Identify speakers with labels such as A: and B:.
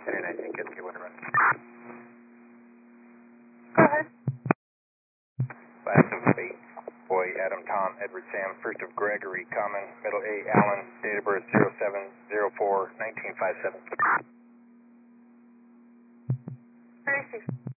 A: 19, kids, get one run.
B: Go ahead.
A: Last of eight, boy, Adam, Tom, Edward, Sam, first of Gregory, common, middle A, Allen, date of birth 0704-1957.
B: 36.